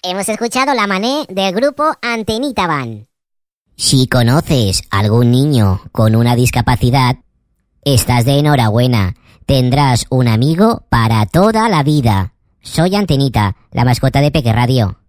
hemos escuchado La Mané del grupo Antenita Band. Si conoces algún niño con una discapacidad, estás de enhorabuena. Tendrás un amigo para toda la vida. Soy Antenita, la mascota de Peque Radio.